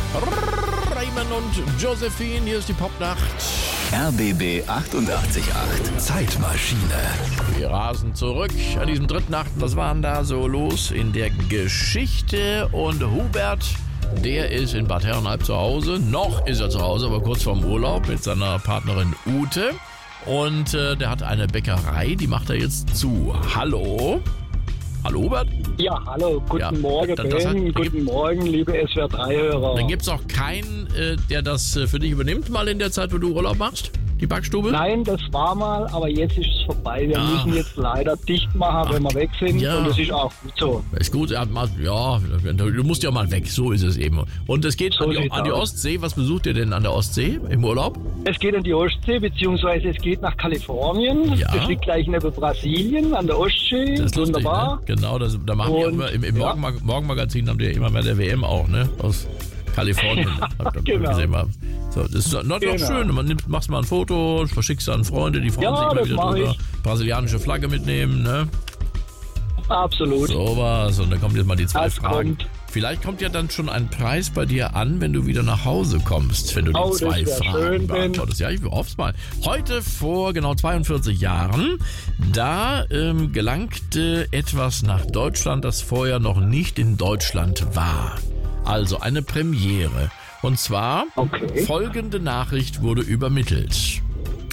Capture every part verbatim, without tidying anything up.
Raymond und Josephine, hier ist die Popnacht. R B B achtundachtzig Komma acht Zeitmaschine. Wir rasen zurück an diesem dritten Achten. Was war denn da so los in der Geschichte? Und Hubert, der ist in Bad Herrenalb zu Hause. Noch ist er zu Hause, aber kurz vorm Urlaub mit seiner Partnerin Ute. Und äh, der hat eine Bäckerei, die macht er jetzt zu. Hallo? Hallo Hubert? Ja, hallo, guten Ja, Morgen, das- das hat- Ben, guten Morgen, liebe S W R drei Hörer. Dann gibt es auch keinen, äh, der das äh, für dich übernimmt, mal in der Zeit, wo du Urlaub machst? Die Backstube? Nein, das war mal, aber jetzt ist es vorbei. Wir Ah. müssen jetzt leider dicht machen, wenn wir weg sind. Ja. Und das ist auch gut so. Ist gut, ja, ja, du musst ja mal weg, so ist es eben. Und es geht So an, die, sieht's an die aus. Ostsee. Was besucht ihr denn an der Ostsee im Urlaub? Es geht in die Ostsee, beziehungsweise es geht nach Kalifornien. Ja. Das liegt gleich neben Brasilien an der Ostsee. Das ist lustig, Wunderbar. ne? Genau, das, da machen wir Und, immer, im, im ja. Morgenmag- Morgenmagazin haben die ja immer bei der W M auch, ne? Aus Kalifornien. Habt ihr Genau. gesehen, mal. So, das ist noch Genau. schön. Man nimmt, machst mal ein Foto, verschickst an Freunde, die freuen Ja, sich immer das wieder mach drüber. ich. Brasilianische Flagge mitnehmen, ne? Absolut. Sowas. Und dann kommen jetzt mal die zwei Das Fragen. kommt. Vielleicht kommt ja dann schon ein Preis bei dir an, wenn du wieder nach Hause kommst, wenn du die Oh, das zwei wär Fragen schön, Ben. beantwortest. Ja, ich hoffe mal. Heute vor genau zweiundvierzig Jahren, da ähm, gelangte etwas nach Deutschland, das vorher noch nicht in Deutschland war. Also eine Premiere. Und zwar Okay. folgende Nachricht wurde übermittelt.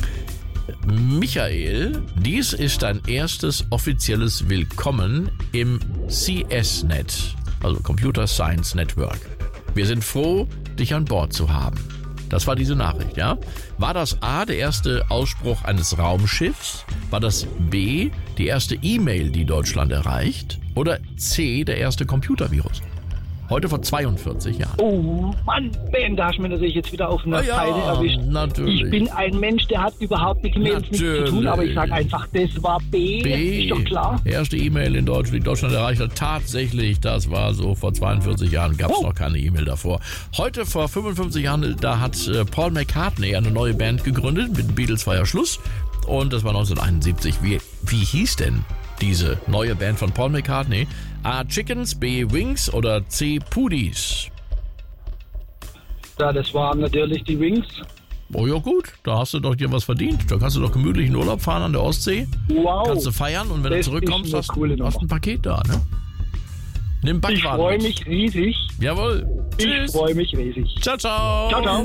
Michael, dies ist dein erstes offizielles Willkommen im C S-Net, also Computer Science Network. Wir sind froh, dich an Bord zu haben. Das war diese Nachricht, ja? War das A, der erste Ausspruch eines Raumschiffs? War das B, die erste E-Mail, die Deutschland erreicht? Oder C, der erste Computervirus? Heute vor zweiundvierzig Jahren. Oh Mann, Ben, da hast du mir natürlich jetzt wieder auf einer Ah ja, Seite erwischt. natürlich. Ich bin ein Mensch, der hat überhaupt nichts mit nichts zu tun, aber ich sage einfach, das war B. B, Ist doch klar. erste E-Mail in Deutschland, die Deutschland erreicht hat. Tatsächlich, das war so vor zweiundvierzig Jahren, gab es Oh. noch keine E-Mail davor. Heute vor fünfundfünfzig Jahren, da hat äh, Paul McCartney eine neue Band gegründet. Mit den Beatles war ja Schluss. Und das war neunzehnhunderteinundsiebzig. Wie, wie hieß denn diese neue Band von Paul McCartney? A. Chickens, B. Wings oder C. Pudis? Ja, das waren natürlich die Wings. Oh ja gut, da hast du doch dir was verdient. Da kannst du doch gemütlich in Urlaub fahren an der Ostsee. Wow. Kannst du feiern und wenn Das du zurückkommst, ist eine hast coole du hast Nummer. ein Paket da, ne? Nimm Ich Backwaren freue mit. mich riesig. Jawohl. Ich Tschüss. freue mich riesig. Ciao, ciao. Ciao, ciao.